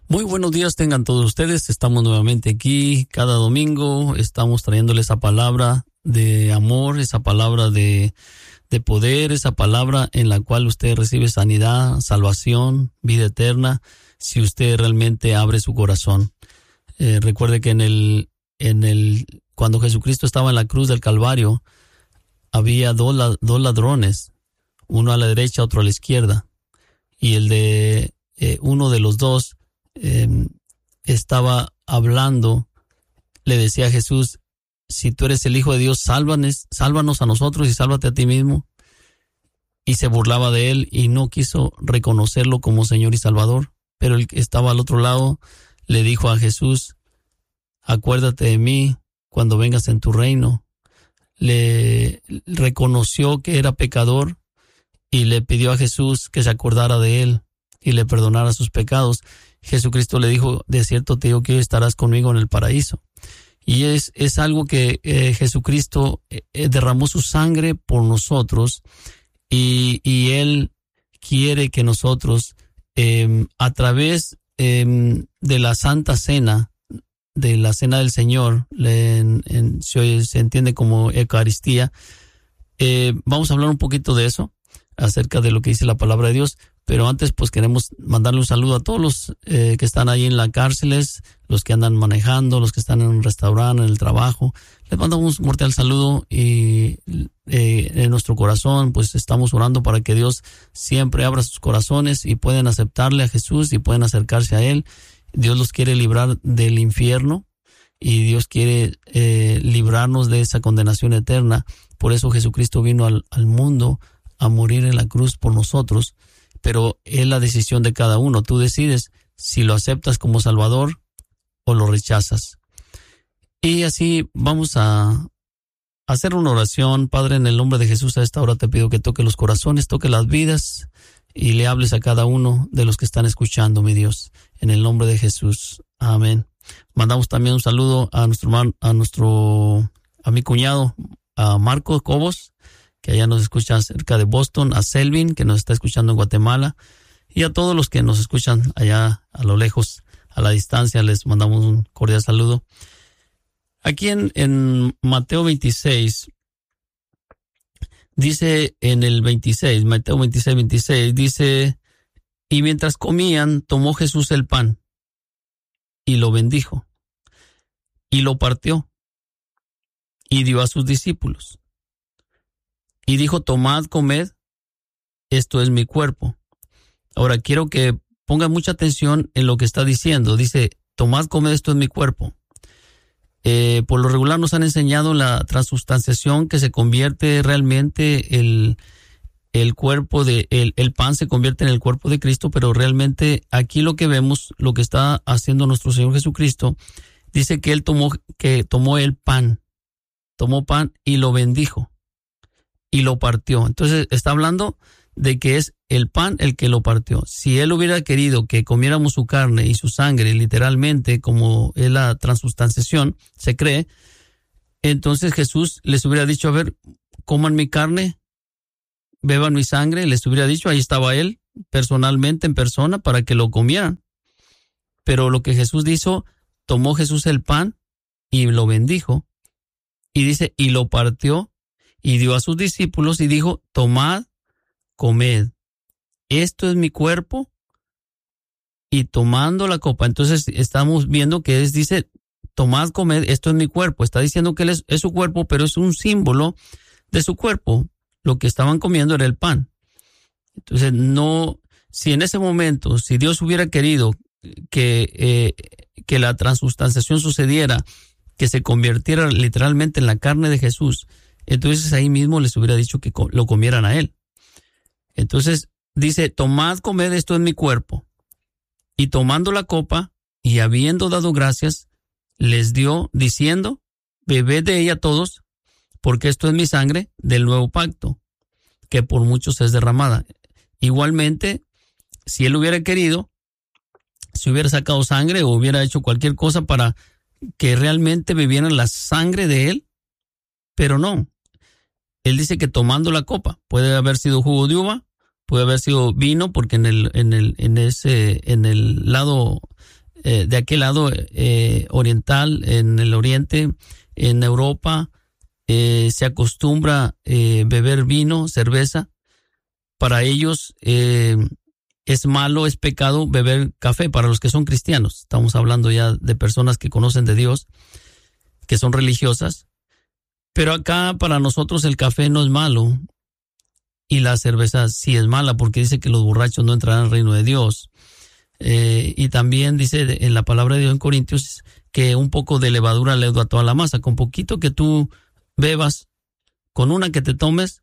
Muy buenos días tengan todos ustedes. Estamos nuevamente aquí cada domingo. Estamos trayéndoles esa palabra de amor, esa palabra de poder, esa palabra en la cual usted recibe sanidad, salvación, vida eterna, si usted realmente abre su corazón. Recuerde que cuando Jesucristo estaba en la cruz del Calvario, había dos ladrones, uno a la derecha, otro a la izquierda, y uno de los dos estaba hablando, le decía a Jesús: si tú eres el Hijo de Dios, sálvanos a nosotros y sálvate a ti mismo. Y se burlaba de él y no quiso reconocerlo como Señor y Salvador. Pero el que estaba al otro lado le dijo a Jesús: acuérdate de mí cuando vengas en tu reino. Le reconoció que era pecador y le pidió a Jesús que se acordara de él y le perdonara sus pecados. Jesucristo le dijo: de cierto te digo que hoy estarás conmigo en el paraíso. Y es algo que Jesucristo derramó su sangre por nosotros, y Él quiere que nosotros, a través de la Santa Cena, de la Cena del Señor, se entiende como Eucaristía, vamos a hablar un poquito de eso, acerca de lo que dice la palabra de Dios. Pero antes, pues queremos mandarle un saludo a todos los que están ahí en las cárceles, los que andan manejando, los que están en un restaurante, en el trabajo. Les mandamos un cordial saludo y en nuestro corazón, pues estamos orando para que Dios siempre abra sus corazones y puedan aceptarle a Jesús y puedan acercarse a Él. Dios los quiere librar del infierno y Dios quiere librarnos de esa condenación eterna. Por eso Jesucristo vino al mundo a morir en la cruz por nosotros. Pero es la decisión de cada uno. Tú decides si lo aceptas como Salvador o lo rechazas. Y así vamos a hacer una oración. Padre, en el nombre de Jesús, a esta hora te pido que toque los corazones, toque las vidas y le hables a cada uno de los que están escuchando, mi Dios. En el nombre de Jesús. Amén. Mandamos también un saludo a mi cuñado, a Marco Cobos, que allá nos escuchan cerca de Boston, a Selvin, que nos está escuchando en Guatemala, y a todos los que nos escuchan allá a lo lejos, a la distancia, les mandamos un cordial saludo. Aquí en Mateo 26, dice en el 26, Mateo 26, dice: y mientras comían, tomó Jesús el pan, y lo bendijo, y lo partió, y dio a sus discípulos. Y dijo: tomad, comed, esto es mi cuerpo. Ahora quiero que pongan mucha atención en lo que está diciendo. Dice: tomad, comed, esto es mi cuerpo. Por lo regular nos han enseñado la transustanciación, que se convierte realmente el cuerpo el pan se convierte en el cuerpo de Cristo, pero realmente aquí lo que vemos, lo que está haciendo nuestro Señor Jesucristo, dice que Él tomó el pan, tomó pan y lo bendijo. Y lo partió. Entonces está hablando de que es el pan el que lo partió. Si Él hubiera querido que comiéramos su carne y su sangre, literalmente, como es la transustanciación, se cree, entonces Jesús les hubiera dicho: a ver, coman mi carne, beban mi sangre. Les hubiera dicho, ahí estaba Él, personalmente, en persona, para que lo comieran. Pero lo que Jesús hizo, tomó Jesús el pan y lo bendijo. Y dice, y lo partió, y dio a sus discípulos y dijo: tomad, comed, esto es mi cuerpo. Y tomando la copa, entonces estamos viendo que dice: tomad, comed, esto es mi cuerpo. Está diciendo que es su cuerpo, pero es un símbolo de su cuerpo. Lo que estaban comiendo era el pan. Entonces si en ese momento, si Dios hubiera querido que la transustanciación sucediera, que se convirtiera literalmente en la carne de Jesús, entonces ahí mismo les hubiera dicho que lo comieran a Él. Entonces dice: tomad, comed, esto es mi cuerpo. Y tomando la copa, y habiendo dado gracias, les dio, diciendo: bebed de ella todos, porque esto es mi sangre del nuevo pacto, que por muchos es derramada. Igualmente, si Él hubiera querido, si hubiera sacado sangre o hubiera hecho cualquier cosa para que realmente bebieran la sangre de Él, pero no. Él dice que tomando la copa, puede haber sido jugo de uva, puede haber sido vino, porque en el lado de aquel lado oriental, en el oriente, en Europa, se acostumbra beber vino, cerveza. Para ellos es malo, es pecado beber café, para los que son cristianos. Estamos hablando ya de personas que conocen de Dios, que son religiosas. Pero acá para nosotros el café no es malo y la cerveza sí es mala, porque dice que los borrachos no entrarán al reino de Dios. Y también dice en la palabra de Dios en Corintios que un poco de levadura leuda toda la masa. Con poquito que tú bebas, con una que te tomes,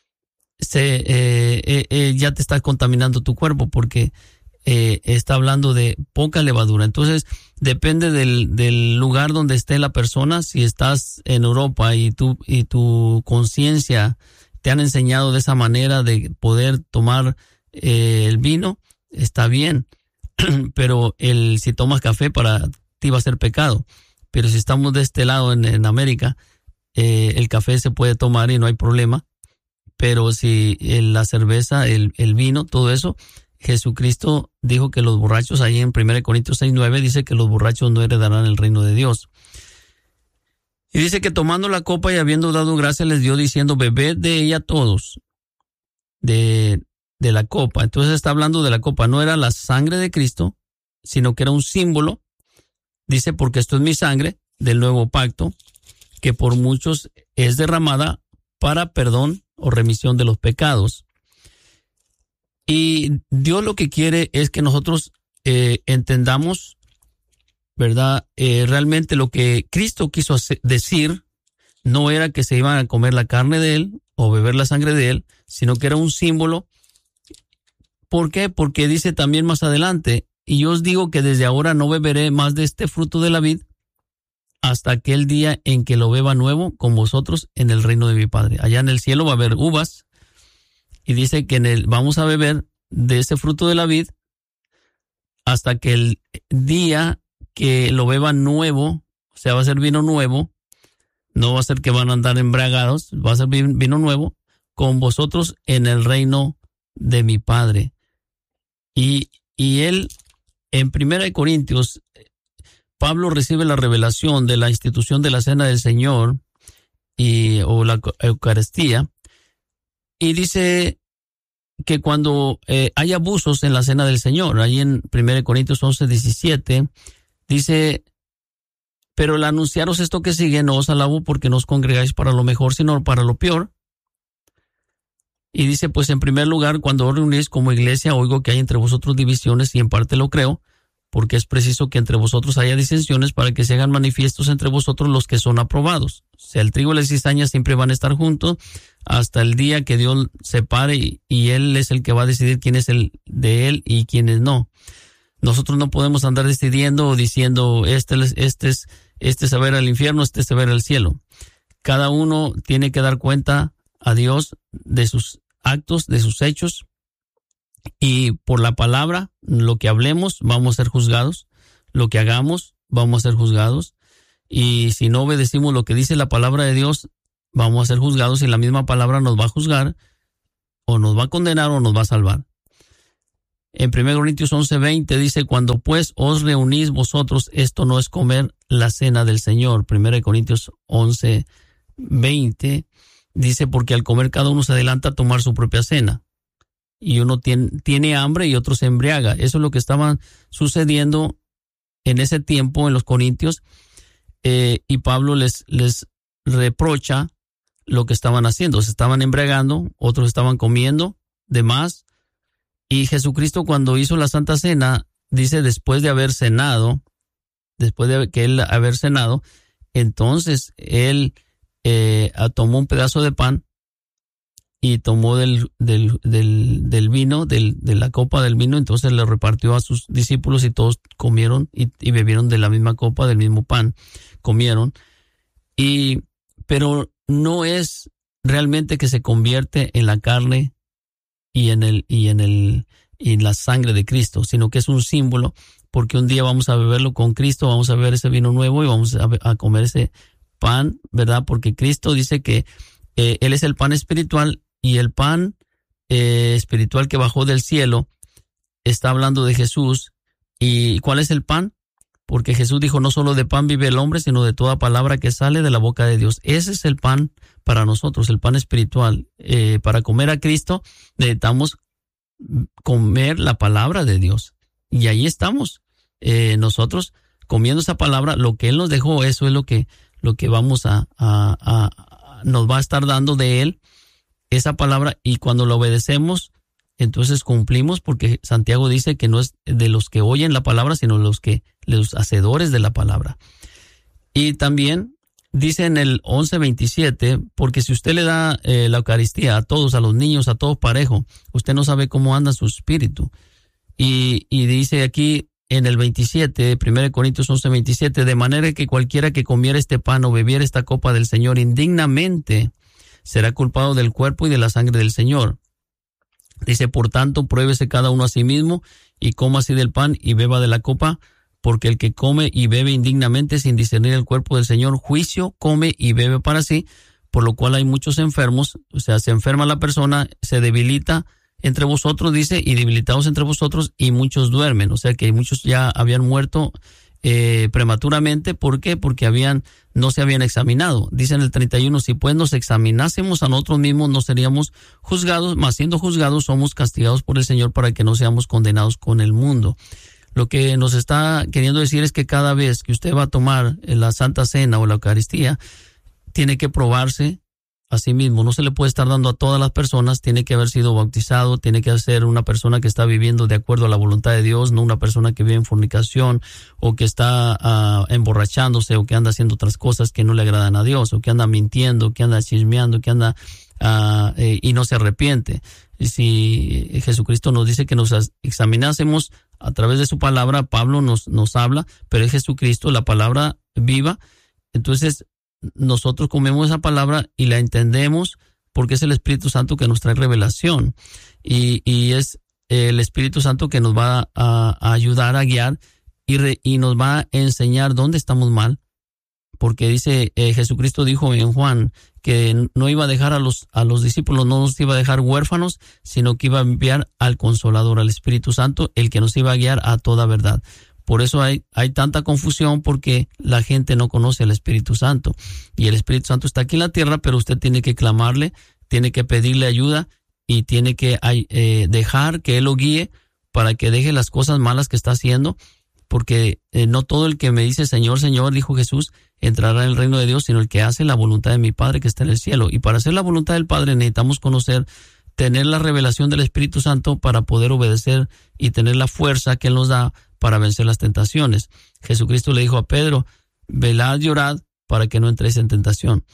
ya te estás contaminando tu cuerpo, porque está hablando de poca levadura. Entonces depende del lugar donde esté la persona. Si estás en Europa y tu conciencia te han enseñado de esa manera de poder tomar el vino, está bien. Pero si tomas café, para ti va a ser pecado. Pero si estamos de este lado en América, el café se puede tomar y no hay problema. Pero si la cerveza, el vino, todo eso, Jesucristo dijo que los borrachos, ahí en 1 Corintios 6:9, dice que los borrachos no heredarán el reino de Dios. Y dice que tomando la copa y habiendo dado gracias les dio diciendo, bebed de ella todos, de la copa. Entonces está hablando de la copa, no era la sangre de Cristo, sino que era un símbolo. Dice, porque esto es mi sangre del nuevo pacto, que por muchos es derramada para perdón o remisión de los pecados. Y Dios lo que quiere es que nosotros entendamos, ¿verdad? Realmente lo que Cristo quiso decir no era que se iban a comer la carne de Él o beber la sangre de Él, sino que era un símbolo. ¿Por qué? Porque dice también más adelante, y yo os digo que desde ahora no beberé más de este fruto de la vid hasta aquel día en que lo beba nuevo con vosotros en el reino de mi Padre. Allá en el cielo va a haber uvas, y dice que vamos a beber de ese fruto de la vid hasta que el día que lo beba nuevo, o sea, va a ser vino nuevo, no va a ser que van a andar embriagados, va a ser vino nuevo con vosotros en el reino de mi Padre. Y él, en 1 Corintios, Pablo recibe la revelación de la institución de la Cena del Señor o la Eucaristía, y dice que cuando hay abusos en la Cena del Señor, ahí en 1 Corintios 11:17, dice, pero al anunciaros esto que sigue, no os alabo porque no os congregáis para lo mejor, sino para lo peor. Y dice, pues en primer lugar, cuando os reunís como iglesia, oigo que hay entre vosotros divisiones, y en parte lo creo, porque es preciso que entre vosotros haya disensiones para que se hagan manifiestos entre vosotros los que son aprobados. O sea, el trigo y la cizaña siempre van a estar juntos hasta el día que Dios separe, y Él es el que va a decidir quién es el de Él y quiénes no. Nosotros no podemos andar decidiendo o diciendo, este se va a ir al infierno, este se va a ir al cielo. Cada uno tiene que dar cuenta a Dios de sus actos, de sus hechos, y por la palabra, lo que hablemos, vamos a ser juzgados, lo que hagamos, vamos a ser juzgados, y si no obedecimos lo que dice la palabra de Dios, vamos a ser juzgados, y la misma palabra nos va a juzgar, o nos va a condenar, o nos va a salvar. En 1 Corintios 11:20 dice, cuando pues os reunís vosotros, esto no es comer la cena del Señor. 1 Corintios 11:20 dice, porque al comer cada uno se adelanta a tomar su propia cena. Y uno tiene hambre y otro se embriaga. Eso es lo que estaba sucediendo en ese tiempo en los Corintios. Y Pablo les reprocha lo que estaban haciendo. Se estaban embriagando, otros estaban comiendo de más. Y Jesucristo, cuando hizo la Santa Cena, dice, después de haber cenado, entonces él tomó un pedazo de pan y tomó del vino, de la copa del vino, entonces le repartió a sus discípulos, y todos comieron y bebieron de la misma copa, del mismo pan, comieron. Pero no es realmente que se convierte en la carne y en la sangre de Cristo, sino que es un símbolo, porque un día vamos a beberlo con Cristo, vamos a beber ese vino nuevo y vamos a comer ese pan, ¿verdad? Porque Cristo dice que Él es el pan espiritual, y el pan espiritual que bajó del cielo está hablando de Jesús. ¿Y cuál es el pan? porque Jesús dijo, no solo de pan vive el hombre, sino de toda palabra que sale de la boca de Dios. Ese es el pan para nosotros, el pan espiritual. Para comer a Cristo necesitamos comer la palabra de Dios. Y ahí estamos, nosotros comiendo esa palabra, lo que Él nos dejó, eso es lo que vamos nos va a estar dando de Él, esa palabra, y cuando lo obedecemos, entonces cumplimos, porque Santiago dice que no es de los que oyen la palabra, sino los hacedores de la palabra. Y también dice en el 11:27, porque si usted le da la Eucaristía a todos, a los niños, a todos parejo, usted no sabe cómo anda su espíritu. Y dice aquí en el 27, 1 Corintios 11:27, de manera que cualquiera que comiera este pan o bebiera esta copa del Señor indignamente será culpado del cuerpo y de la sangre del Señor. Dice, por tanto, pruébese cada uno a sí mismo y coma así del pan y beba de la copa, porque el que come y bebe indignamente sin discernir el cuerpo del Señor, juicio come y bebe para sí, por lo cual hay muchos enfermos, o sea, se enferma la persona, se debilita entre vosotros, dice, y debilitados entre vosotros, y muchos duermen, o sea que muchos ya habían muerto prematuramente. ¿Por qué? Porque no se habían examinado. Dice en el 31, si pues nos examinásemos a nosotros mismos, no seríamos juzgados, mas siendo juzgados somos castigados por el Señor para que no seamos condenados con el mundo. Lo que nos está queriendo decir es que cada vez que usted va a tomar la Santa Cena o la Eucaristía, tiene que probarse a sí mismo. No se le puede estar dando a todas las personas, tiene que haber sido bautizado, tiene que ser una persona que está viviendo de acuerdo a la voluntad de Dios, no una persona que vive en fornicación o que está emborrachándose o que anda haciendo otras cosas que no le agradan a Dios, o que anda mintiendo, que anda chismeando, que anda y no se arrepiente. Si Jesucristo nos dice que nos examinásemos a través de su palabra, Pablo nos habla, pero es Jesucristo, la palabra viva. Entonces nosotros comemos esa palabra y la entendemos porque es el Espíritu Santo que nos trae revelación y es el Espíritu Santo que nos va a ayudar a guiar y nos va a enseñar dónde estamos mal, porque dice Jesucristo dijo en Juan que no iba a dejar a los discípulos, no nos iba a dejar huérfanos, sino que iba a enviar al Consolador, al Espíritu Santo, el que nos iba a guiar a toda verdad. Por eso hay tanta confusión, porque la gente no conoce al Espíritu Santo. Y el Espíritu Santo está aquí en la tierra, pero usted tiene que clamarle, tiene que pedirle ayuda y tiene que dejar que Él lo guíe para que deje las cosas malas que está haciendo, porque no todo el que me dice Señor, Señor, dijo Jesús, entrará en el reino de Dios, sino el que hace la voluntad de mi Padre que está en el cielo. Y para hacer la voluntad del Padre necesitamos tener la revelación del Espíritu Santo para poder obedecer y tener la fuerza que Él nos da para vencer las tentaciones. Jesucristo le dijo a Pedro, velad y orad para que no entréis en tentación.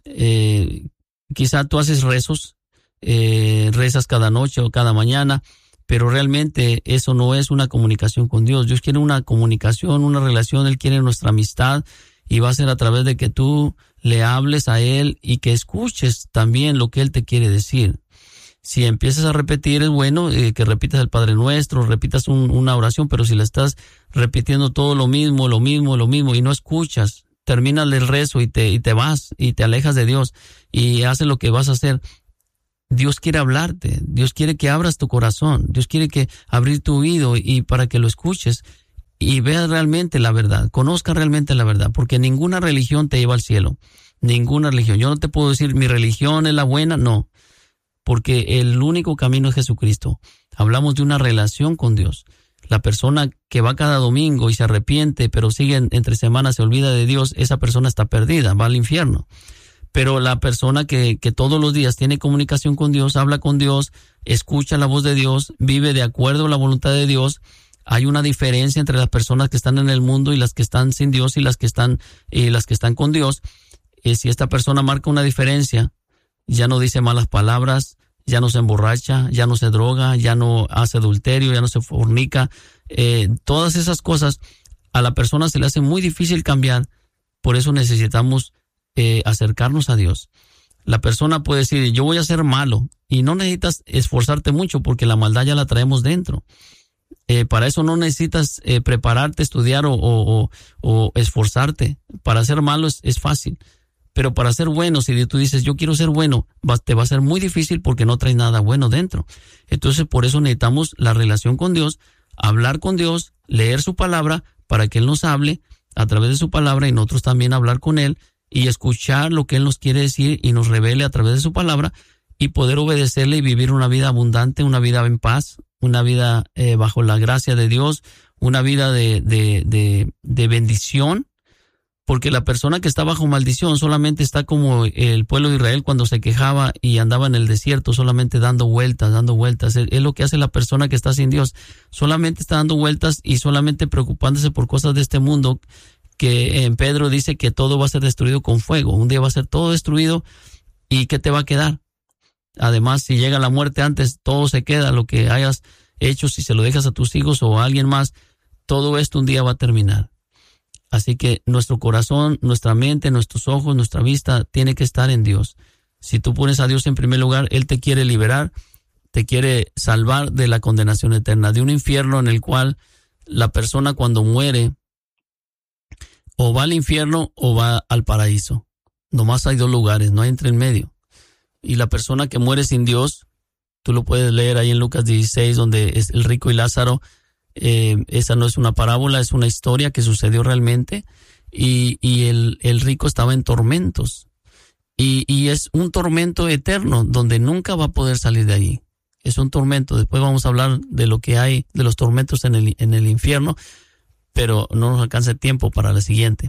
Quizá tú haces rezos, rezas cada noche o cada mañana, pero realmente eso no es una comunicación con Dios. Dios quiere una comunicación, una relación, Él quiere nuestra amistad, y va a ser a través de que tú le hables a Él y que escuches también lo que Él te quiere decir. Si empiezas a repetir, es bueno que repitas el Padre Nuestro, repitas una oración, pero si le estás repitiendo todo lo mismo, y no escuchas, terminas el rezo y te vas y te alejas de Dios y haces lo que vas a hacer. Dios quiere hablarte, Dios quiere que abras tu corazón, Dios quiere que abrir tu oído y para que lo escuches y veas realmente la verdad, conozca realmente la verdad, porque ninguna religión te lleva al cielo, ninguna religión. Yo no te puedo decir mi religión es la buena, no. Porque el único camino es Jesucristo. Hablamos de una relación con Dios. La persona que va cada domingo y se arrepiente, pero sigue entre semanas, se olvida de Dios, esa persona está perdida, va al infierno. Pero la persona que todos los días tiene comunicación con Dios, habla con Dios, escucha la voz de Dios, vive de acuerdo a la voluntad de Dios. Hay una diferencia entre las personas que están en el mundo y las que están sin Dios y las que están con Dios. Si esta persona marca una diferencia, ya no dice malas palabras, ya no se emborracha, ya no se droga, ya no hace adulterio, ya no se fornica. Todas esas cosas a la persona se le hace muy difícil cambiar. Por eso necesitamos acercarnos a Dios. La persona puede decir, yo voy a ser malo, y no necesitas esforzarte mucho porque la maldad ya la traemos dentro. Para eso no necesitas prepararte, estudiar o esforzarte. Para ser malo es fácil. Pero para ser bueno, si tú dices, yo quiero ser bueno, te va a ser muy difícil porque no traes nada bueno dentro. Entonces, por eso necesitamos la relación con Dios, hablar con Dios, leer su palabra, para que Él nos hable a través de su palabra y nosotros también hablar con Él y escuchar lo que Él nos quiere decir y nos revele a través de su palabra y poder obedecerle y vivir una vida abundante, una vida en paz, una vida bajo la gracia de Dios, una vida de bendición, porque la persona que está bajo maldición solamente está como el pueblo de Israel cuando se quejaba y andaba en el desierto, solamente dando vueltas. Es lo que hace la persona que está sin Dios, solamente está dando vueltas y solamente preocupándose por cosas de este mundo, que en Pedro dice que todo va a ser destruido con fuego, un día va a ser todo destruido y ¿qué te va a quedar? Además, si llega la muerte antes, todo se queda, lo que hayas hecho, si se lo dejas a tus hijos o a alguien más, todo esto un día va a terminar. Así que nuestro corazón, nuestra mente, nuestros ojos, nuestra vista tiene que estar en Dios. Si tú pones a Dios en primer lugar, Él te quiere liberar, te quiere salvar de la condenación eterna, de un infierno en el cual la persona cuando muere o va al infierno o va al paraíso. Nomás hay dos lugares, no hay entre en medio. Y la persona que muere sin Dios, tú lo puedes leer ahí en Lucas 16, donde es el rico y Lázaro. Esa no es una parábola, es una historia que sucedió realmente. Y el rico estaba en tormentos. Y es un tormento eterno, donde nunca va a poder salir de ahí. Es un tormento. Después vamos a hablar de lo que hay, de los tormentos en el infierno, pero no nos alcanza el tiempo para la siguiente.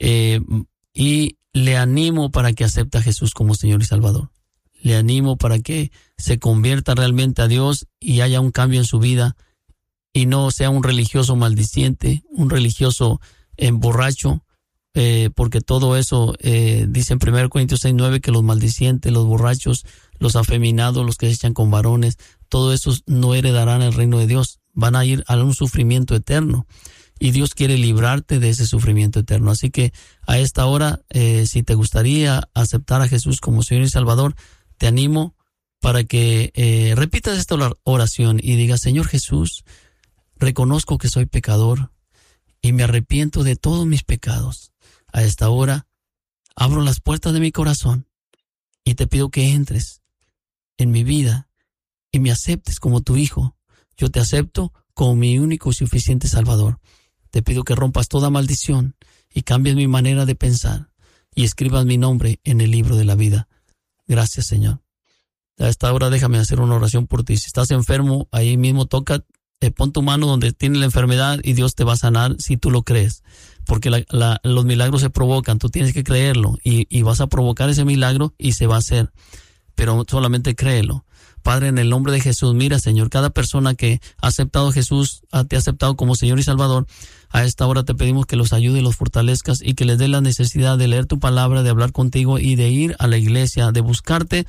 Y le animo para que acepte a Jesús como Señor y Salvador. Le animo para que se convierta realmente a Dios y haya un cambio en su vida y no sea un religioso maldiciente, un religioso borracho, porque todo eso dice en 1 Corintios 6:9 que los maldicientes, los borrachos, los afeminados, los que se echan con varones, todo eso no heredarán el reino de Dios, van a ir a un sufrimiento eterno. Y Dios quiere librarte de ese sufrimiento eterno. Así que a esta hora, si te gustaría aceptar a Jesús como Señor y Salvador, te animo para que repitas esta oración y digas: Señor Jesús, reconozco que soy pecador y me arrepiento de todos mis pecados. A esta hora abro las puertas de mi corazón y te pido que entres en mi vida y me aceptes como tu hijo. Yo te acepto como mi único y suficiente Salvador. Te pido que rompas toda maldición y cambies mi manera de pensar y escribas mi nombre en el libro de la vida. Gracias, Señor. A esta hora déjame hacer una oración por ti. Si estás enfermo, ahí mismo toca, pon tu mano donde tiene la enfermedad y Dios te va a sanar si tú lo crees. Porque los milagros se provocan, tú tienes que creerlo y vas a provocar ese milagro y se va a hacer. Pero solamente créelo. Padre, en el nombre de Jesús, mira, Señor, cada persona que ha aceptado a Jesús, te ha aceptado como Señor y Salvador, a esta hora te pedimos que los ayude y los fortalezcas y que les dé la necesidad de leer tu palabra, de hablar contigo y de ir a la iglesia, de buscarte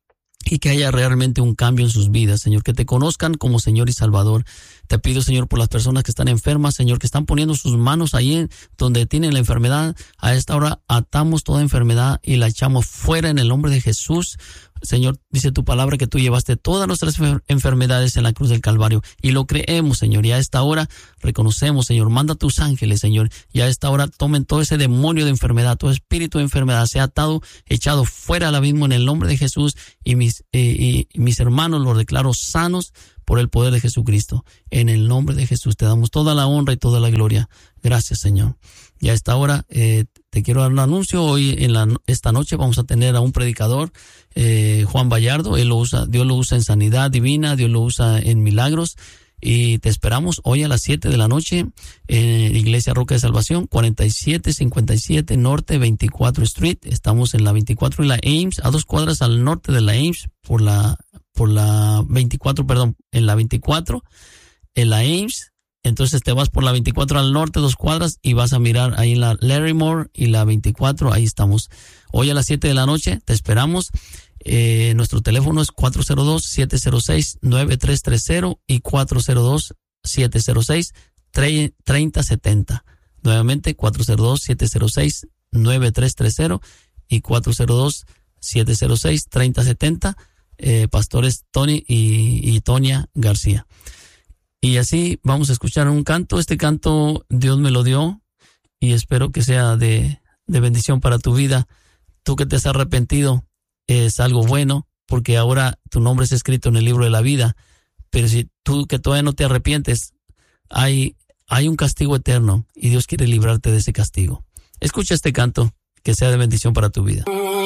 y que haya realmente un cambio en sus vidas, Señor, que te conozcan como Señor y Salvador. Te pido, Señor, por las personas que están enfermas, Señor, que están poniendo sus manos ahí donde tienen la enfermedad. A esta hora atamos toda enfermedad y la echamos fuera en el nombre de Jesús. Señor, dice tu palabra que tú llevaste todas nuestras enfermedades en la cruz del Calvario y lo creemos, Señor, y a esta hora reconocemos, Señor, manda tus ángeles, Señor, y a esta hora tomen todo ese demonio de enfermedad, todo espíritu de enfermedad, sea atado, echado fuera al abismo en el nombre de Jesús y mis hermanos los declaro sanos por el poder de Jesucristo. En el nombre de Jesús te damos toda la honra y toda la gloria. Gracias, Señor. Y a esta hora te quiero dar un anuncio. Hoy esta noche vamos a tener a un predicador, Juan Vallardo. Dios lo usa en sanidad divina, Dios lo usa en milagros. Y te esperamos hoy a las 7 de la noche en Iglesia Roca de Salvación, 4757 Norte 24 Street. Estamos en la 24 y la Ames, a 2 cuadras al norte de la Ames, por la 24, perdón, en la 24, en la Ames. Entonces te vas por la 24 al norte, 2 cuadras, y vas a mirar ahí en la Larrymore y la 24, ahí estamos. Hoy a las 7 de la noche, te esperamos. Nuestro teléfono es 402-706-9330 y 402-706-3070. Nuevamente, 402-706-9330 y 402-706-3070. Pastores Tony y Tonia García. Y así vamos a escuchar un canto. Este canto Dios me lo dio y espero que sea de bendición para tu vida. Tú que te has arrepentido, es algo bueno porque ahora tu nombre es escrito en el libro de la vida. Pero si tú que todavía no te arrepientes, hay hay un castigo eterno y Dios quiere librarte de ese castigo. Escucha este canto, que sea de bendición para tu vida.